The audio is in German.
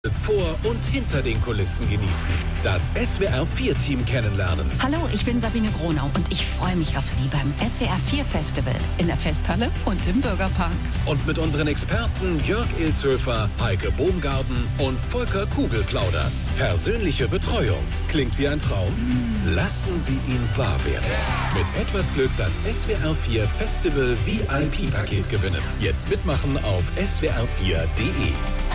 vor und hinter den Kulissen genießen. Das SWR4-Team kennenlernen. Hallo, ich bin Sabine Gronau und ich freue mich auf Sie beim SWR4-Festival in der Festhalle und im Bürgerpark. Und mit unseren Experten Jörg Ilzhöfer, Heike Bohmgarten und Volker Kugelplauder. Persönliche Betreuung. Klingt wie ein Traum? Lassen Sie ihn wahr werden. Mit etwas Glück das SWR4 Festival VIP-Paket gewinnen. Jetzt mitmachen auf swr4.de.